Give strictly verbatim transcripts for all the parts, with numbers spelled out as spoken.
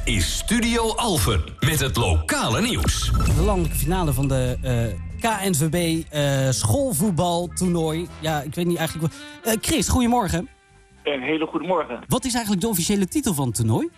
is Studio Alphen met het lokale nieuws. De landelijke finale van de uh, K N V B uh, schoolvoetbaltoernooi. Ja, ik weet niet eigenlijk... Uh, Chris, goedemorgen. Een hele goede morgen. Wat is eigenlijk de officiële titel van het toernooi?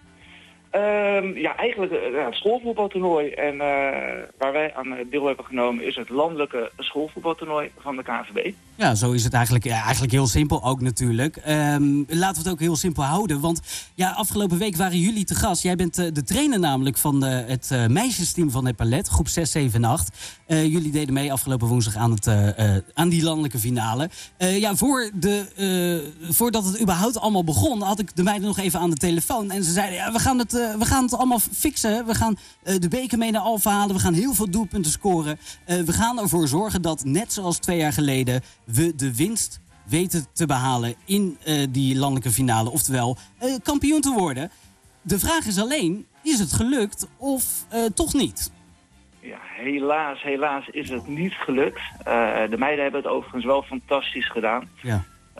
Um, ja, eigenlijk uh, het schoolvoetbaltoernooi. En uh, waar wij aan deel hebben genomen is het landelijke schoolvoetbaltoernooi van de K N V B. Ja, zo is het eigenlijk, ja, eigenlijk heel simpel ook natuurlijk. Um, laten we het ook heel simpel houden. Want ja, afgelopen week waren jullie te gast. Jij bent uh, de trainer namelijk van uh, het uh, meisjesteam van het Palet, groep zes, zeven en acht. Uh, jullie deden mee afgelopen woensdag aan, het, uh, uh, aan die landelijke finale. Uh, ja, voor de, uh, voordat het überhaupt allemaal begon, had ik de meiden nog even aan de telefoon. En ze zeiden, ja, we gaan het, uh, we gaan het allemaal fixen. We gaan uh, de beker mee naar Alphen halen. We gaan heel veel doelpunten scoren. Uh, we gaan ervoor zorgen dat, net zoals twee jaar geleden, we de winst weten te behalen in uh, die landelijke finale. Oftewel, uh, kampioen te worden. De vraag is alleen, is het gelukt of uh, toch niet? Ja, helaas, helaas is het niet gelukt. Uh, de meiden hebben het overigens wel fantastisch gedaan. Ja,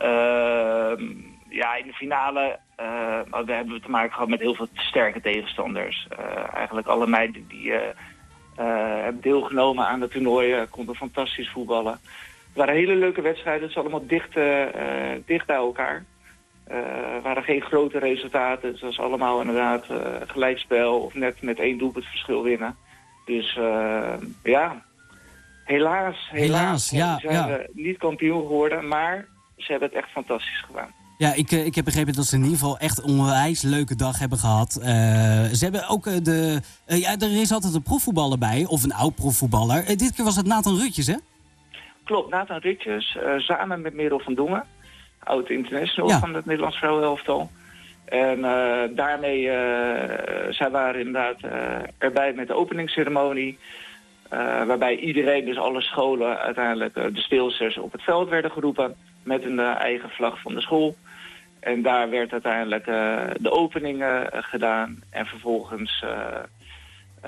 uh, ja in de finale uh, we hebben te maken gehad met heel veel sterke tegenstanders. Uh, eigenlijk alle meiden die uh, uh, hebben deelgenomen aan het toernooi uh, konden fantastisch voetballen. Het waren hele leuke wedstrijden, het is allemaal dicht, uh, dicht bij elkaar. Er uh, waren geen grote resultaten, het was allemaal inderdaad uh, gelijkspel of net met één doelpunt verschil winnen. Dus uh, ja, helaas, helaas, helaas ja, zijn ja. we niet kampioen geworden, maar ze hebben het echt fantastisch gedaan. Ja, ik, ik heb begrepen dat ze in ieder geval echt een onwijs leuke dag hebben gehad. Uh, ze hebben ook uh, de... Uh, ja, er is altijd een profvoetballer bij, of een oud profvoetballer. Uh, dit keer was het Nathan Rutjes, hè? Klopt, Nathan Rutjes, uh, samen met Merel van Dongen, oud international ja. van het Nederlands vrouwenelftal. En uh, daarmee, uh, zij waren inderdaad uh, erbij met de openingsceremonie. Uh, waarbij iedereen, dus alle scholen, uiteindelijk uh, de speelsters op het veld werden geroepen. Met een uh, eigen vlag van de school. En daar werd uiteindelijk uh, de opening uh, gedaan. En vervolgens uh, uh,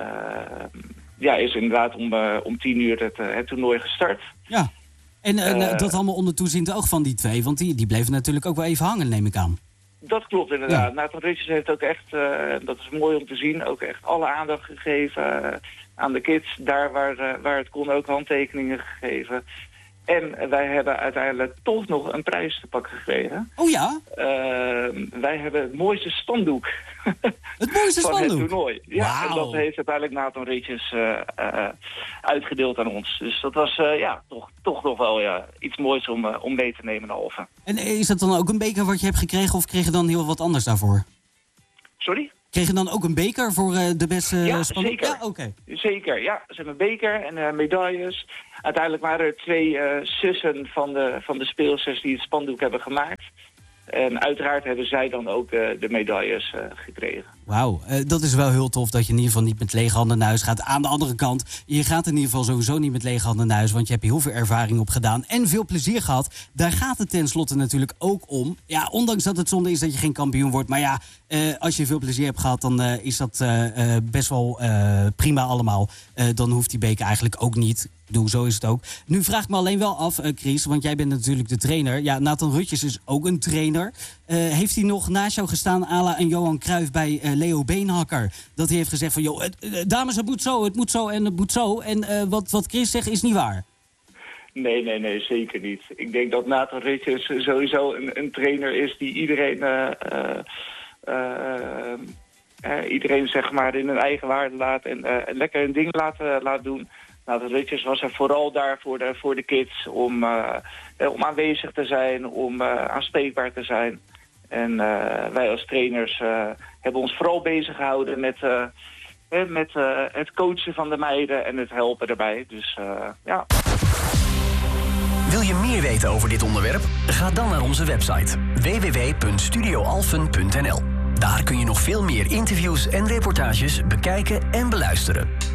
ja, is inderdaad om, uh, om tien uur het, uh, het toernooi gestart. Ja, en uh, uh, dat allemaal onder toeziend oog van die twee. Want die, die bleven natuurlijk ook wel even hangen, neem ik aan. Dat klopt inderdaad. Ja. Nathan Rutjes heeft ook echt, uh, dat is mooi om te zien, ook echt alle aandacht gegeven uh, aan de kids. Daar waar, uh, waar het kon ook handtekeningen gegeven. En wij hebben uiteindelijk toch nog een prijs te pakken gekregen. Oh ja? Uh, wij hebben het mooiste spandoek. Het mooiste van spandoek? het toernooi. Ja, wow. En dat heeft uiteindelijk Nathan Rutjes uh, uh, uitgedeeld aan ons. Dus dat was uh, ja, toch, toch nog wel ja, iets moois om, uh, om mee te nemen naar Alphen. En is dat dan ook een beker wat je hebt gekregen of kreeg je dan heel wat anders daarvoor? Sorry? Kreeg je dan ook een beker voor uh, de beste ja, spandoek? Zeker. Ja, okay. Zeker. Ja, ze hebben een beker en uh, medailles. Uiteindelijk waren er twee uh, zussen van de, van de speelsters die het spandoek hebben gemaakt. En uiteraard hebben zij dan ook uh, de medailles uh, gekregen. Wauw, uh, dat is wel heel tof dat je in ieder geval niet met lege handen naar huis gaat. Aan de andere kant, je gaat in ieder geval sowieso niet met lege handen naar huis, want je hebt heel veel ervaring opgedaan en veel plezier gehad. Daar gaat het tenslotte natuurlijk ook om. Ja, ondanks dat het zonde is dat je geen kampioen wordt. Maar ja, uh, als je veel plezier hebt gehad, dan uh, is dat uh, uh, best wel uh, prima allemaal. Uh, dan hoeft die beker eigenlijk ook niet. Doe, zo is het ook. Nu vraag ik me alleen wel af, uh, Chris, want jij bent natuurlijk de trainer. Ja, Nathan Rutjes is ook een trainer. Uh, heeft hij nog naast jou gestaan, à la een Johan Cruijff bij uh, Leo Beenhakker? Dat hij heeft gezegd van, joh, het, uh, dames, het moet zo, het moet zo en het moet zo. En uh, wat, wat Chris zegt is niet waar. Nee, nee, nee, zeker niet. Ik denk dat Nathan Rutjes sowieso een, een trainer is die iedereen... Uh, uh, uh, uh, iedereen zeg maar in hun eigen waarde laat en uh, lekker hun ding laat, uh, laat doen. Nathan Rutjes was er vooral daar voor de, voor de kids om, uh, om aanwezig te zijn, om uh, aanspreekbaar te zijn. En uh, wij als trainers uh, hebben ons vooral bezig gehouden met, uh, met uh, het coachen van de meiden en het helpen erbij. Dus uh, ja. Wil je meer weten over dit onderwerp? Ga dan naar onze website w w w punt studio alphen punt n l. Daar kun je nog veel meer interviews en reportages bekijken en beluisteren.